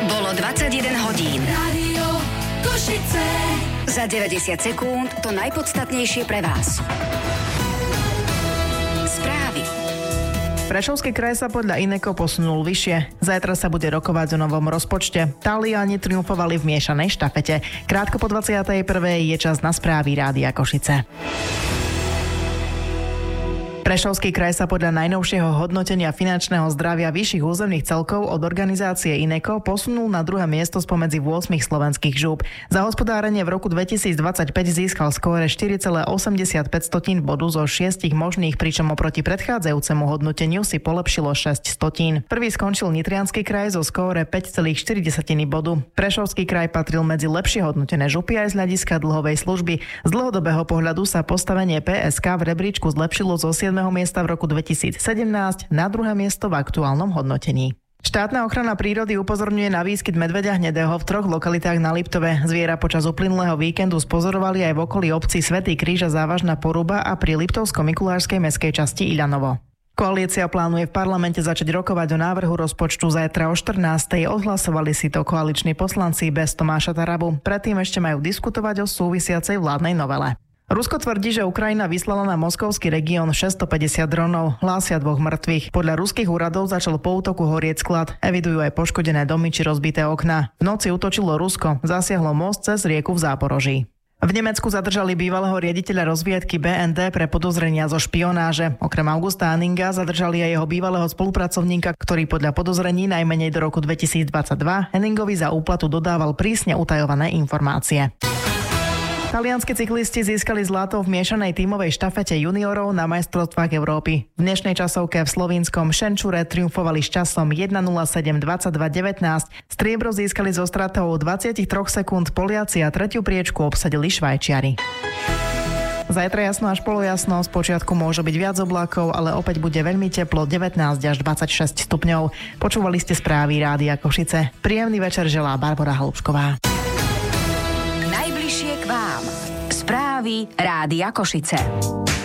Bolo 21 hodín. Rádio Košice. Za 90 sekúnd to najpodstatnejšie pre vás. Správy. Prešovský kraj sa podľa INECO posunul vyššie. Zajtra sa bude rokovať o novom rozpočte. Taliani triumfovali v miešanej štafete. Krátko po 21. je čas na správy Rádia Košice. Prešovský kraj sa podľa najnovšieho hodnotenia finančného zdravia vyšších územných celkov od organizácie INECO posunul na druhé miesto spomedzi 8 slovenských žúp. Za hospodárenie v roku 2025 získal skóre 4,85 bodu zo 6 možných, pričom oproti predchádzajúcemu hodnoteniu si polepšilo 6 stotín. Prvý skončil Nitriansky kraj zo skóre 5,4 bodu. Prešovský kraj patril medzi lepšie hodnotené župy aj z hľadiska dlhovej služby. Z dlhodobého pohľadu sa postavenie PSK v rebríčku zlepšilo zo 7. miesta v roku 2017 na druhé miesto v aktuálnom hodnotení. Štátna ochrana prírody upozorňuje na výskyt medveďa hnedého v 3 lokalitách na Liptove. Zviera počas uplynulého víkendu spozorovali aj v okolí obcí Svätý Kríž a Závažná Poruba a pri Liptovsko-Mikulášskej mestskej časti Iľanovo. Koalícia plánuje v parlamente začať rokovať o návrhu rozpočtu zajtra o 14:00. Odhlasovali si to koaliční poslanci bez Tomáša Tarabu. Predtým ešte majú diskutovať o súvisiacej vládnej novele. Rusko tvrdí, že Ukrajina vyslala na moskovský región 650 dronov, hlásia 2 mŕtvych. Podľa ruských úradov začal po útoku horieť sklad, evidujú aj poškodené domy či rozbité okná. V noci útočilo Rusko, zasiahlo most cez rieku v Záporoží. V Nemecku zadržali bývalého riaditeľa rozviedky BND pre podozrenia zo špionáže. Okrem Augusta Anninga zadržali aj jeho bývalého spolupracovníka, ktorý podľa podozrení najmenej do roku 2022 Henningovi za úplatu dodával prísne utajované informácie. Talianski cyklisti získali zlato v miešanej tímovej štafete juniorov na majstrovstvách Európy. V dnešnej časovke v slovínskom Šenčure triumfovali s časom 1:07:22:19. Striebro získali zo stratou 23 sekúnd Poliaci a tretiu priečku obsadili Švajčiari. Zajtra jasno až polojasno, spočiatku môže byť viac oblákov, ale opäť bude veľmi teplo, 19 až 26 stupňov. Počúvali ste správy Rádia Košice. Príjemný večer želá Barbora Halubšková. Najbližšie k vám. Správy Rádia Košice.